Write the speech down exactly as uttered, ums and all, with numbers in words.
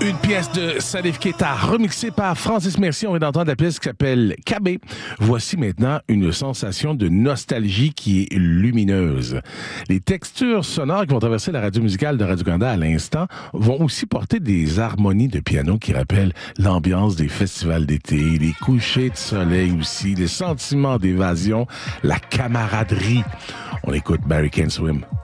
Une pièce de Salif Keita remixée par Francis Mercier. On vient d'entendre la pièce qui s'appelle Kabé. Voici maintenant une sensation de nostalgie qui est lumineuse. Les textures sonores qui vont traverser la radio musicale de Radio-Canada à l'instant vont aussi porter des harmonies de piano qui rappellent l'ambiance des festivals d'été, les couchers de soleil aussi, les sentiments d'évasion, la camaraderie. On écoute Barry Can't Swim.